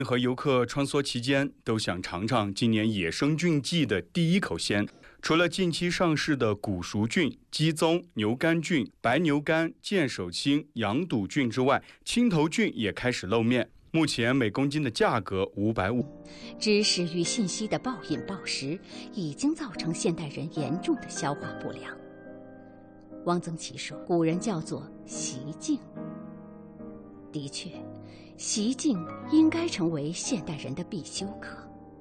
和游客穿梭其间，都想尝尝今年野生菌季的第一口鲜。除了近期上市的古熟菌、鸡枞、牛肝菌、白牛肝、剑手青、羊肚菌之外，青头菌也开始露面。目前每公斤的价格550。 知识与信息的暴饮暴食已经造成现代人严重的消化不良。汪曾祺说，古人叫做习静。的确，习静应该成为现代人的必修课。